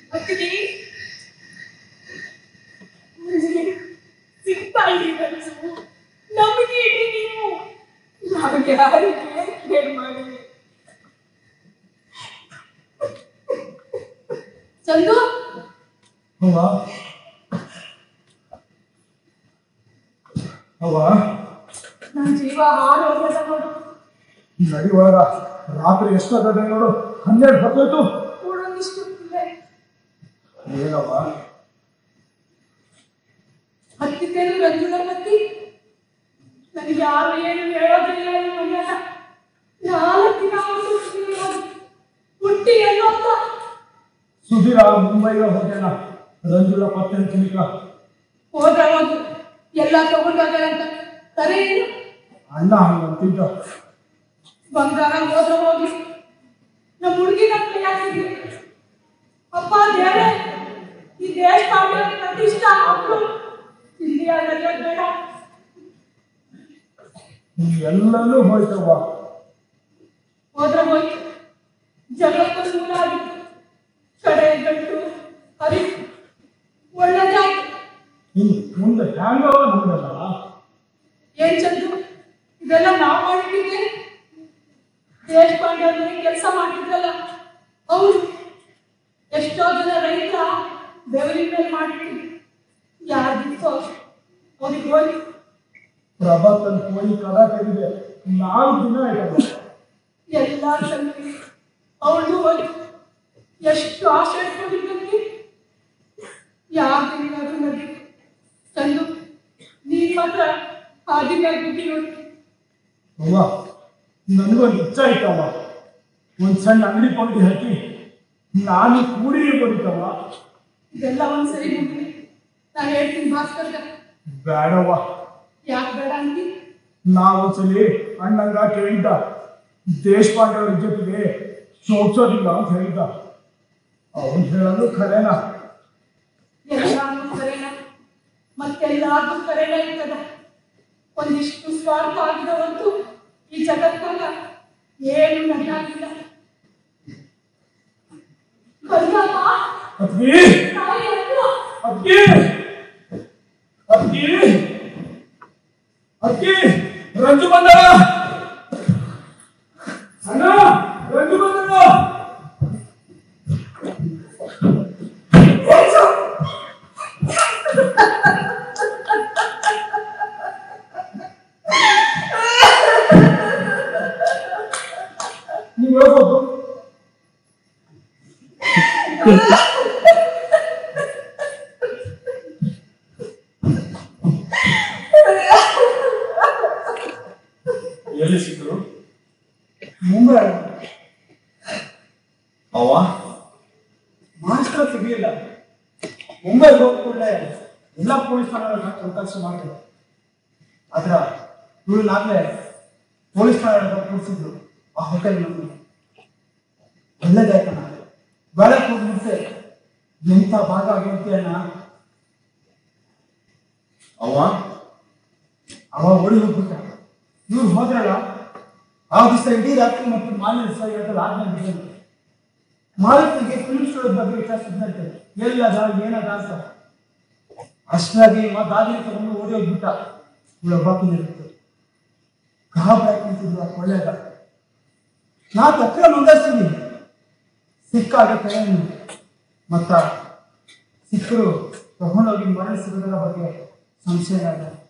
ಅತ್ತಿಗೆ ಸಿಗ್ತಾಯಿ ಕನಸು ನಮಗೆ ನೀವು ನಮಗೆ ಯಾರಿಗೆ ಕೇಳಿ ಮಾಡಿ ಚಂದು ನನ್ನ ಜೀವ ಹಾಡು ಹೋಗ್ಯದ ನೋಡು. ನಡಿ ಒಳಗ ರಾತ್ರಿ ಎಷ್ಟಾಗದೆ ನೋಡು, 12 ಹೊತ್ತೋಯ್ತು. ಕೂಡೊಂದಿಷ್ಟು ಏನವ್ವ ಹತ್ತಿದ್ದೇನು ರಂಜುಳ ಪತ್ತಿ ನನಗೆ ಯಾರು ಏನು ಹೇಳೋದಿಲ್ಲ. ಮನೆಯ 4 ದಿನ ಹುಟ್ಟಿ ಎಲ್ಲೋ ಸುಧೀರ ಮುಂಬೈಗೆ ಹೋಗ್ಯಾನ. ರಂಜುಳ ಪತ್ತೆ ತಿನ್ಕ ಹೋದ್ರ ಹೋದ್ರು ಎಲ್ಲ ತಗೊಂಡೋಗ್ಯಾರಂತ ಸರಿ ಏನು ಅಣ್ಣ ಹಂಗಂತಿದ್ದ. ಬಂಗಾರ ಹೋದ್ರ ಹೋಗಿ ನಮ್ಮ ಹುಡುಗಿನ ಯಾಕಿದೆ ಅಪ್ಪ ದೇವರೇ ಈ ದೇಶ ಪ್ರತಿಷ್ಠ ಮಕ್ಕಳು ಇಂಡಿಯಾದಲ್ಲೇ ಬೇಡ. ಎಲ್ಲನೂ ಹೋಯ್ತವ್ವ. ಹೋದ್ರ ಹೋಗಿ ಜಗಳಕ್ಕೂ ಮೂಲ ಆಗಿತ್ತು. ಕಡೆ ಗಂಟು ಅರಿ ಒಳ್ಳೆದಾಯ್ತು. ಮುಂದೆ ಹ್ಯಾಂಗವ ನೋಡಲ್ಲ. ಏನ್ ಚಂದು ಇದೆಲ್ಲ ನಾವು ಮಾಡಿಟ್ಟಿದ್ದೆ. ದೇಶಪಾಂಡೆ ಅವ್ರ ಮನೆ ಕೆಲಸ ಮಾಡಿದ್ರಲ್ಲ ಅವ್ರು ಎಷ್ಟೋ ಜನ ರೈತ ಬೆವರಿನ ಮೇಲೆ ಮಾಡಿಟ್ಟಿದ್ರು. ಯಾರಿಗಿತ್ತೋ ಅವ್ರಿಗೆ ಹೋಗಿ ಪ್ರಭಾತನ್ ಹೋಗಿ ಕದ ಕಡಿದೆ 4 ದಿನ ಆಯ್ತಲ್ಲ. ಎಲ್ಲ ಸಂಗತಿ ಅವಳು ಹೋಗಿ ಎಷ್ಟು ಆಸೆ ಇಟ್ಕೊಂಡಿದ್ದಂಗೆ ಯಾರು ನದಿ ಚಂದು ನೀನ್ ಮಾತ್ರ ಹಾದಿಗಾಗಿ ನೋಡಿ. ಅವ್ವ ನನಗೊಂದು ಇಚ್ಛೆ ಆಯ್ತವ್ವ. ಒಂದ್ ಸಣ್ಣ ಅಂಗಡಿ ಕೊಂಡಿ ಹಾಕಿ ನಾನು ಕೂಡಿ ಕೊಡಿತವ್ವ. ಇದೆಲ್ಲ ಒಂದ್ಸರಿ ಮುಗಿ ನಾನು ಹೇಳ್ತೀನಿ ಭಾಸ್ಕರ್. ಬೇಡವ್ವ. ಯಾಕೆ ಬೇಡ ಅಂತಿ? ನಾವೊಂದ್ಸಲಿ ಅಣ್ಣಂಗ ಕೇಳಿದ್ದ, ದೇಶಪಾಂಡೆ ಅವ್ರ ಜೊತೆಗೆ ಸೋಲ್ಸೋದಿಲ್ಲ ಅಂತ ಹೇಳಿದ್ದ. ಅವನು ಹೇಳೋದು ಖರೇನಾ? ಎಲ್ಲಾನು ಕರೆನ ಮತ್ತೆಲ್ಲಾರ್ದು ಕರೆನ ಇರ್ತದ. ಒಂದಿಷ್ಟು ಸ್ವಾರ್ಥ ಆಗಿದವಂತೂ ಈ ಜಗತ್ತಾಗ ಏನು ನನ್ನಾಗಿಲ್ಲ. ಅದ್ಗಿ ಅದ್ಗಿ ಅದ್ಗಿ ಅದ್ಗಿ ರಂಜು ಬಂದ ಅಣ್ಣ, ರಂಜು ಬಂದ. ನೀವು ಹೇಳ್ಬೋದು ಎಲ್ಲಿ ಸಿಕ್ಕರು? ಮುಂಬೈ. ಅವ ಮಾಸ್ಟರ್ ಸಿಗಲಿಲ್ಲ. ಮುಂಬೈಗೆ ಹೋಗ್ಕೊಂಡೆ ಎಲ್ಲ ಪೊಲೀಸ್ ಠಾಣೆಗಳನ್ನ ಚೌಕಾಸಿ ಮಾಡಿದ್ರು. ಆದ್ರ ಇವಳನ್ನಾಗಲೇ ಪೊಲೀಸ್ ಠಾಣೆಗಳನ್ನ ಕೂರಿಸಿದ್ರು. ಆ ಹೋಟೆಲ್ ನಮಗೆ ಒಳ್ಳೇದಾಯ್ತಣ್ಣ. ಬೆಳಕು ಮುಂಚೆ ಎಂಥ ಭಾಗ ಆಗಿರ್ತೀಯಣ್ಣ. ಅವ ಓಡಿ ಹೋಗ್ಬಿಟ್ಟ. ಇವ್ರು ಹೋದ್ರಲ್ಲ, ಆ ದಿವಸ ಇಡೀ ರಾತ್ರಿ ಮತ್ತು ಮಾಲಿನ್ಯ ಸರಿಯಾದ ಆದ್ಮೇಲೆ ಮಾಲೀಕನಿಗೆ ಫಿಲ್ಮ್ ಸ್ಟುಡಿಯೋ ಬಗ್ಗೆ ವಿಚಾರಿಸಿದಂತೆ ಎಲ್ಲದ ಏನದ ಅಂತ. ಅಷ್ಟಾಗಿ ದಾದಿನ ತಗೊಂಡು ಓಡಿ ಹೋಗ್ಬಿಟ್ಟ. ಇವಳೊಬ್ಬಾಕಿನಿರುತ್ತೆ ಗಾಬರಾಯ್ತು ನಿಂತಿದ್ರು. ಆ ಒಳ್ಳೆದ ನಾ ತಕ್ಕ ನೋಂದಾಯಿಸ್ತೀನಿ. ಸಿಕ್ಕಾಗ ಕೈಯನ್ನು ಮತ್ತ ಸಿಕ್ಕರು ತಗೊಂಡೋಗಿ ಮರಳಿಸಿರೋದರ ಬಗ್ಗೆ ಸಂಶಯ ಇಲ್ಲ.